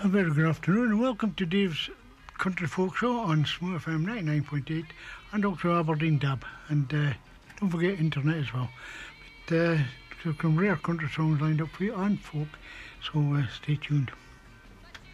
A very good afternoon and welcome to Dave's Country Folk Show on Smooth FM 99.8 and also Aberdeen Dab. And don't forget internet as well. But some rare country songs lined up for you and folk, so stay tuned.